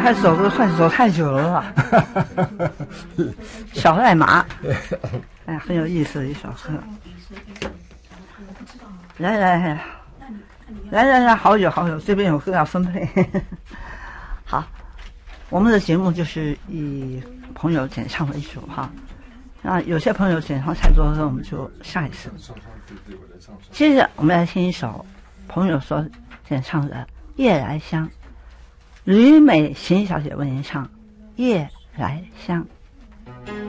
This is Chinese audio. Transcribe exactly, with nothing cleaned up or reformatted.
还走的快走太久了吧？小爱马，哎呀，很有意思的一首歌。来来来，来来来，好友好友，这边有歌要分配。好，我们的节目就是以朋友点唱为主哈。那有些朋友点唱太多了，我们就下一次。接着我们来听一首朋友所点唱的《夜来香》，吕美琴小姐为您唱《夜来香》。